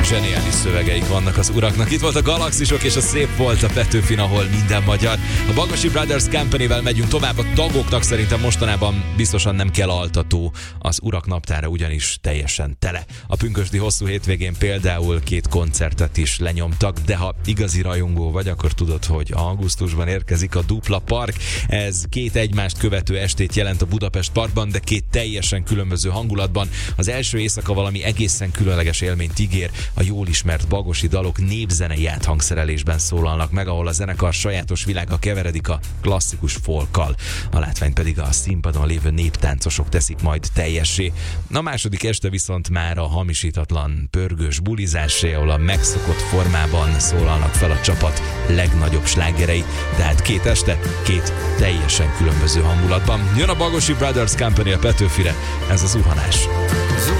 Zseniális szövegeik vannak az uraknak. Itt volt a Galaxisok és a Szép volt a Petőfin, ahol minden magyar. A Bagosi Brothers Company-vel megyünk tovább. A tagoknak szerintem mostanában biztosan nem kell altató. Az urak naptára ugyanis teljesen tele. A pünkösdi hosszú hétvégén például 2 koncertet is lenyomtak, de ha igazi rajongó vagy, akkor tudod, hogy augusztusban érkezik a Dupla Park. Ez 2 egymást követő estét jelent a Budapest Parkban, de 2 teljesen különböző hangulatban. Az első éjszaka valami egészen különleges élményt ígér. A jól ismert bagosi dalok népzenei áthangszerelésben szólalnak meg, ahol a zenekar sajátos világa keveredik a klasszikus folkkal. A látványt pedig a színpadon lévő néptáncosok teszik majd teljessé. A második este viszont már a hamisítatlan pörgős bulizásé, ahol a megszokott formában szólalnak fel a csapat legnagyobb slágerei. Tehát 2 este, 2 teljesen különböző hangulatban. Jön a Bagosi Brothers Company a Petőfire, ez az Zuhanás.